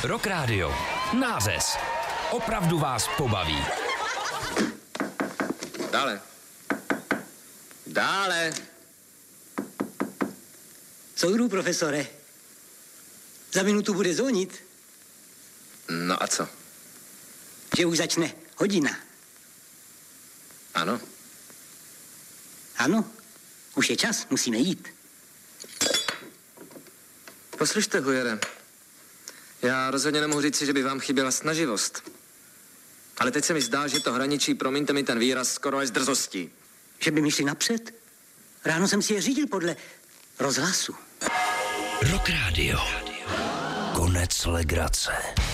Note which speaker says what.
Speaker 1: Rock Radio. Nářez. Opravdu vás pobaví.
Speaker 2: Dále.
Speaker 3: Soudru, profesore. Za minutu bude zvonit.
Speaker 2: No a co?
Speaker 3: Že už začne hodina.
Speaker 2: Ano.
Speaker 3: Ano, už je čas, musíme jít.
Speaker 2: Poslyšte, Hujere, já rozhodně nemohu říct, že by vám chyběla snaživost. Ale teď se mi zdá, že to hraničí, promiňte mi ten výraz, skoro až s drzostí.
Speaker 3: Že by mi šli napřed? Ráno jsem si je řídil podle rozhlasu.
Speaker 1: Rock Radio. Konec legrace.